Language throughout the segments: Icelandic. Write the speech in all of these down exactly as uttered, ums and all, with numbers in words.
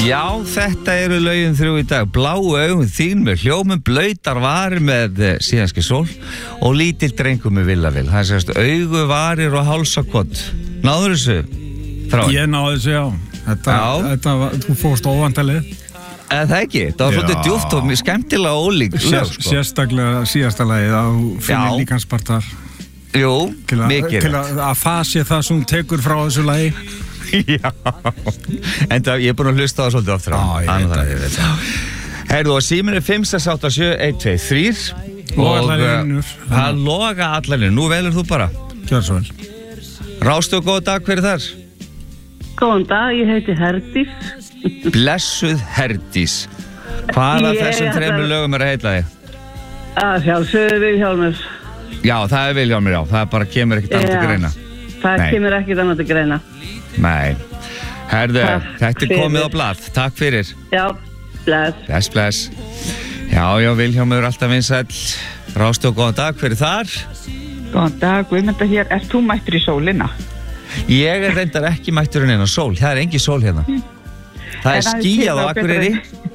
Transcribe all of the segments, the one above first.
Já, þetta eru lögin þrjú í dag. Bláu augun þín með hljómum, blautar varir með síðanski sól og lítill drengur með villavill. Það er sérst augu, varir og hálsakott. Náður þessu? Þráin? Ég náðu þessu, já. Þetta, þetta var, þú fórst óvantalið. Eða það ekki? Það var svolítið djúpt og skemmtilega ólík lög, sko. Sérstaklega síðasta lagið á fyrir líkanspartar. Jú, mikið. Til að, að það sé það sem hún tekur frá þessu lagi. Já, en það, ég er búin að hlusta á það svolítið ofta. Já, ég veit það, ég veit það. Heyrðu, og síminn er fimm sex átta sjö eitt tvö þrjú og það loga allanir. Nú velur þú bara. Gjör svo vel. Rástu og góð dag, hver er þar? Góðan dag, ég heiti Herdís. Blessuð Herdís. Hvað af þessum þremur lögum er að heitla þig? Að sjálfsögðu Vilhjálmur. Já, það er Vilhjálmur, já. Það bara kemur ekkert annað til greina. Það Nei. kemur ekkert annað til greina. Nei. Herðu, þetta er komið á blað. Takk fyrir. Já, bless. Bless, bless. Já, já, Vilhjálmur er alltaf vinsæll. Rástu og góðan dag, hver er þar? Góðan dag, Guðmunda hér. Ert þú mættur í sólina? Ég er reyndar ekki mættur inn á sól. Það er engin sól hérna. Það er skýjað á Akureyri.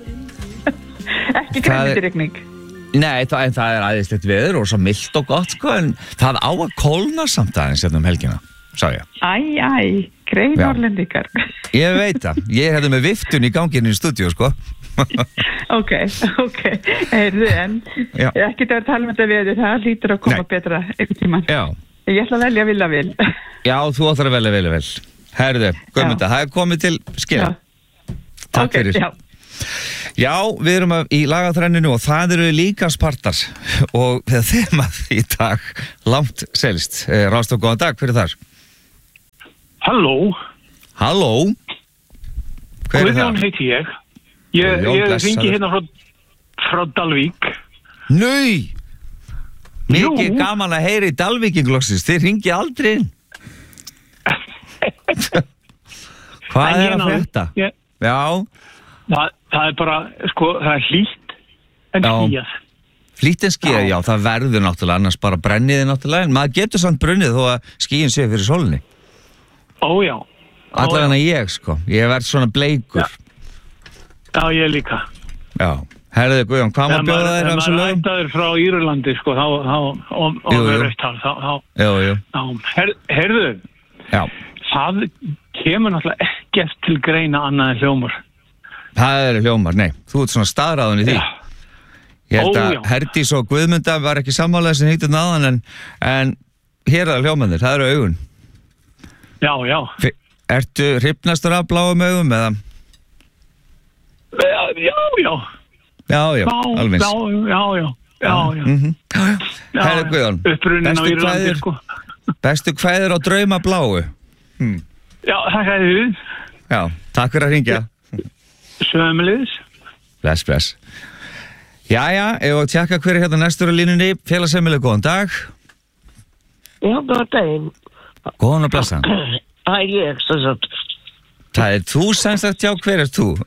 Ekki græmitirrigning. Nei, það, en það er æðislegt veður og svo milt og gott, sko, en það á að kólna samt aðeins hérna um helgina, sá ég. Æ, æ, greið norlendingar. Ég veit það. Ég hefði með viftun í ganginu í stúdíu, sko. Ok, ok. Heyrðu, en ekki það að tala um þetta veður, það lítur að koma Nei. betra einhvern tímann. Já. Ég ætla að velja Villavill. Já, þú ætlar að velja Villavill. Herðu, Guðmunda, það er komið til skila. Takk okay, fyrir. Já. Já, við erum í lagaþrenninu og það eru líkanspartar og þemað í dag langt selst. Rástu og góðan dag, hver er þar? Halló. Halló. Hver er það? Guðjón heiti ég. Ég, ég ringi hérna frá, frá Dalvík. Nei! Mikið Jú. gaman að heyri í Dalvíkingloksins. Þið ringi aldrei inn. Hvað er að frétta? Ég... Já. Það, það er bara, sko, það er hlýtt en skýjað. Hlýtt en skýjað, já. já, það verður náttúrulega, annars bara brenniði náttúrulega, en maður getur samt brunnið þó að skýjinn sé fyrir sólinni. Ó, já. Allavega en ég, sko. Ég verð svona bleikur. Já, já ég líka. Já. Herðu, Guðjón, hvað maður bjóða þér af þessu lögum? Það er ættaður frá Írlandi, sko, þá, þá, og, og verður eftir þá, þá, jú, jú. þá, her, herðu, já. Það kemur náttúrulega ekkert til greina annað en hljómar. Það eru hljómar, nei. Þú ert svona staðráðun í því. Já. Ég held að Ó, Herdís og Guðmunda var ekki sammálaðið sem hýttu náðan, en, en hér er það hljómanir, það eru augun. Já, já. F ertu hrifnastur af bláum augum, eða? Já, já, já. Já, já, alveg. Já, já, já. Já, já. Mm-hmm. já, já. Herðu, Guðjón. Upprunnin á Írlandi, sko. Bestu kvæðir á drauma bláu. Hm. Já, það er þið. Já, takk fyrir að hringja. Sömulegis. Bless, bless. Jæja, ef við tjekka hver er hérna næstur á línunni, félagsheimileg, góðan dag. Já, góðan daginn. Góðan og blessa. Það er ég, svo sagt. Það er þú sem sagt, já, hver er þú?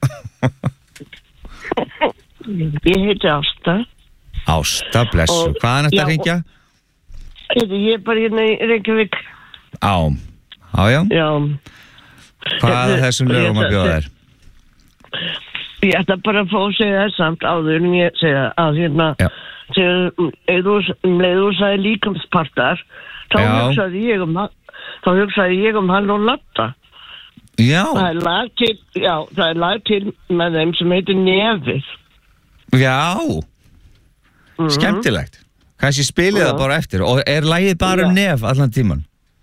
Ég heiti Ásta. Ásta, blessu. Hvaðan þetta hringja? Ég er bara hérna í Reykjavík. Á, á, já. Já. Hvað er þessum lögum að bjóða þér? Ég ætla bara að fá að segja það samt áður en ég segja að hérna þegar um leið þú sagði líkamspartar þá Já. hugsaði ég um þá hugsaði ég um hann og Latta. Já. Það er lag til, já, það er lag til með þeim sem heitir Nefið. Já. Mm-hmm. Skemmtilegt. Kannski spilið það bara eftir. Og er lagið bara um nef allan tíman?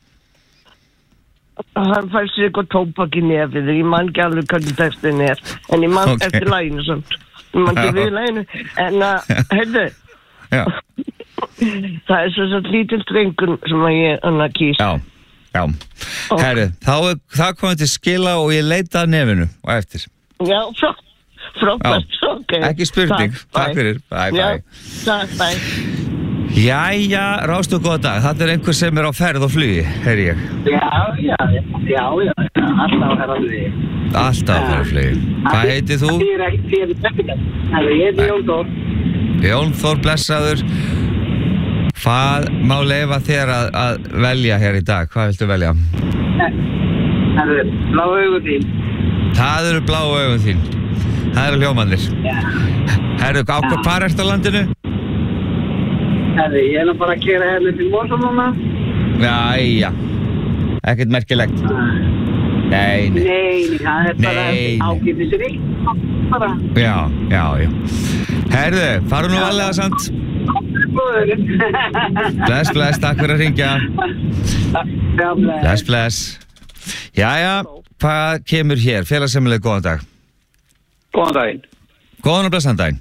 Hann fær sér eitthvað tóbak í nefið. Ég man ekki alveg hvernig textin er. En ég man okay. eftir laginu samt. Ég man ekki við laginu. En að, heyrðu. Já. Það er svo svo lítil drengur sem að ég hann að kýsa. Já, já. Okay. Herru, þá er það komið til skila og ég leita að nefinu og eftir. Já, frá, frábært. Ok. Ekki spurning. Takk, Takk fyrir. Bye, bye. Já, takk, bye. Jæja, Rástu, góða dag. Þetta er einhver sem er á ferð og flugi, heyri ég. Já, já, já, já, alltaf á ferð og flugi. Alltaf á ferð og flugi. Hvað heitir þú? Það er ekki fyrir tefningar. Ég heiti Jón Þór. Jón Þór, blessaður. Hvað má leyfa þér að, að velja hér í dag? Hvað viltu velja? Það er blá augu þín. Það eru bláu augun þín. Það eru hljómannir. Herru, hvað ertu á landinu? Herri, ég er nú bara að gera hérna til Mosó núna. Jæja. Ekkert merkilegt. Nei, nei. Nei, það er bara ágifnis rík. Já, já, já. Herru, faru nú varlega samt. Bless, bless, takk fyrir að hringja. Bless, bless. Jæja, hvað kemur hér? Félagsheimilið, góðan dag. Góðan daginn. Góðan og blessan daginn.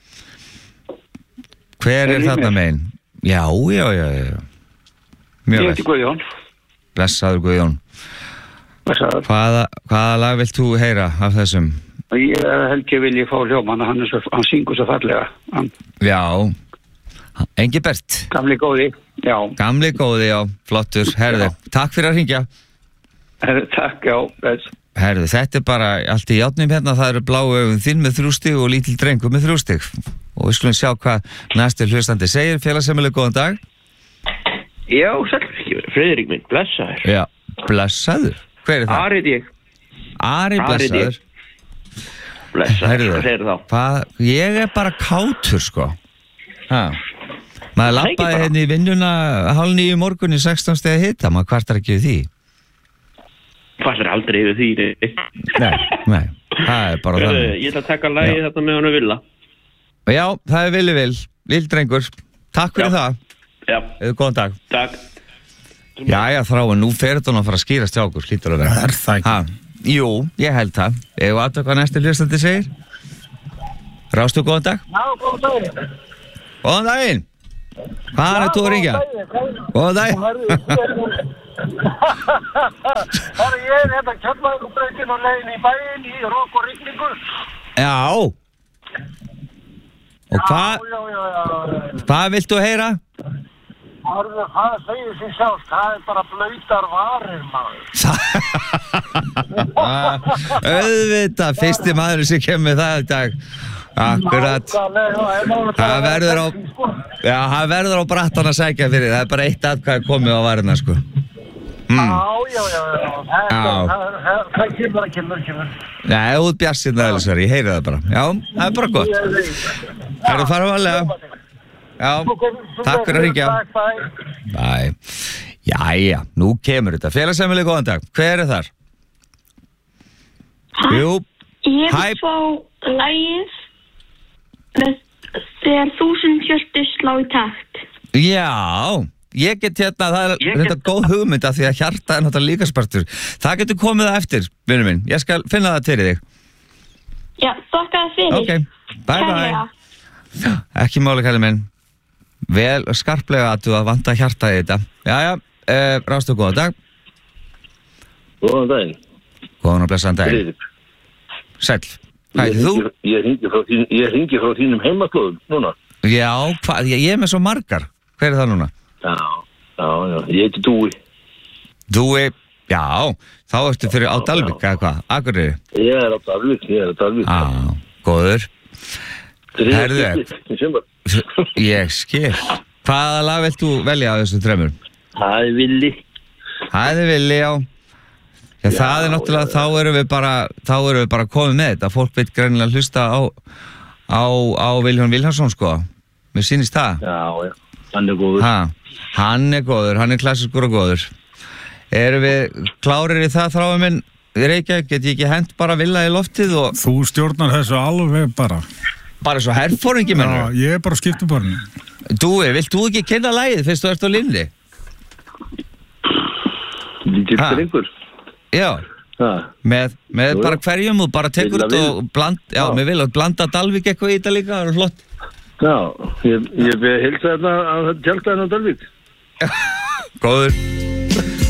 Hver er þarna megin? Já, já, já, já. Mjög vel. Ég heiti Guðjón. Blessaður Guðjón. Blessaður. Hvaða, hvaða lag vilt þú heyra af þessum? Ég held ég vilja fá hljómann, hann, hann syngur svo fallega. Hann... Já, Engibert. Gamli góði, já. Gamli góði, já, flottur. Herðu, takk fyrir að hringja. Herðu, takk, já, bless. Herðu, þetta er bara allt í játnum hérna, það eru bláu augun þín með þrjú stig og lítil drengur með þrjú stig. Og við skulum sjá hvað næsti hlustandi segir. Félagsheimilið, góðan dag. Já, sæll, Friðrik minn, blessaður. Já, blessaður. Hver er það? Ari ég. Ari, blessaður. Blessaður, hvað segir þá? Hvað, ég er bara kátur, sko. Ha. Maður lappaði hérna í vinnuna hálf nýju morgun í sextán stegi hita, maður kvartar ekki við því. Kvartar aldrei við því. Nei, nei, það er bara þannig. Ég ætla að taka lagið þetta með hann að vilja. Já, það er villi vil, lill drengur. Takk fyrir Já. það. Já. Eða góðan dag. Takk. Jæja, Þráin, nú fer þetta að fara að skýrast hjá okkur, hlýtur að vera. Það er það ekki. Ha. Jú, ég held það. Eða aðtöku hvað næsti hlustandi segir? Rástu, góðan dag. Já, góðan daginn. Góðan daginn. Hvaðan er þú að ringja? Góðan daginn. Það er ég hérna Keflavíkurbrautin og leiðin í bæinn í rok og rigningu. Já. Og hvað? Já, já, já, já. Hvað viltu heyra? Það segir sér sjálf, það er bara blautar varir, maður. Auðvitað, fyrsti maður sem kemur það í dag. Akkurat. Það verður á, já, það verður á brattan að sækja fyrir. Það er bara eitt atkvæði komið á varina, sko. Mm. Já, já, já, já. Það kemur, það kemur, kemur. Nei, út bjassinn það, Elisar, ég heyri það bara. Já, það er bara gott. Það er að fara varlega. Já, takk fyrir að hringja. Bæ. Jæja, nú kemur þetta. Félagsheimilið, góðan dag. Hver er þar? Jú. Ég vil fá lagið með þegar þúsund hjörtu slá í takt. Já, ég get hérna, það er þetta get... góð hugmynd af því að hjarta er náttúrulega líka spartur. Það getur komið það eftir, vinur minn. Ég skal finna það fyrir þig. Já, þakka það fyrir. Ok, bye bye. Ekki máli, kæli minn. Vel skarplega að þú að vanta hjarta í þetta. Jæja, uh, Rástu, góðan dag. Góðan daginn. Góðan og blessaðan daginn. Sæll, hvað er þú? Ég hringi frá, þín, frá þínum heimaslóðum núna. Já, hvað, ég, ég er með svo margar. Hver er það núna? Já, já, já, ég heiti Dúi. Dúi, já, þá ertu fyrir á Dalvík, eða hvað? Akureyri? Ég er á Dalvík, ég er á Dalvík. Já, góður. Herðu, ég skil. Hvaða lag vilt þú velja á þessu þremur? Það er villi. Það er villi, já. Já, já, það er náttúrulega, já, þá erum við bara, þá erum við bara komið með þetta. Fólk veit greinilega hlusta á, á, á Vilhjálm Vilhjálmsson, sko. Mér sýnist það. Já, já, hann er góður. Ha, hann er góður, hann er klassiskur og góður. Erum við klárir í það, Þráin minn? Reykjavík, get ég ekki hent bara villa í loftið og... Þú stjórnar þessu alveg bara. Bara svo herfóringi, mennur? Já, ég er bara skiptubarni. Dúi, vilt þú ekki kynna lagið fyrst þú ert á linni? Lítill drengur. Já, ha. með, með Jú. bara hverjum og bara tekur þetta og bland, já, já. Mér vil að blanda Dalvík eitthvað í þetta líka, það er flott. Já, ég, ég vil hilsa þetta að tjálta hennar Dalvík. Góður.